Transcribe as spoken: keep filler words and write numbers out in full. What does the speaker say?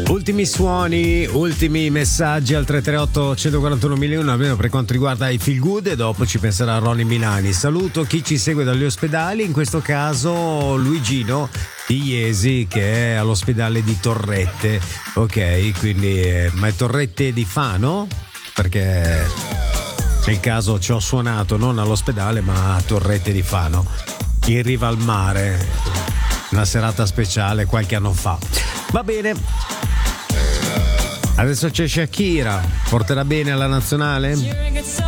Ultimi suoni, ultimi messaggi al tre tre otto uno quattro uno uno uno, almeno per quanto riguarda i Feel Good, e dopo ci penserà Ronny Milani. Saluto chi ci segue dagli ospedali, in questo caso Luigino di Iesi che è all'ospedale di Torrette. Ok, quindi eh, ma è Torrette di Fano? Perché nel caso ci ho suonato non all'ospedale ma a Torrette di Fano, in riva al mare, una serata speciale qualche anno fa. Va bene. Adesso c'è Shakira, porterà bene alla nazionale?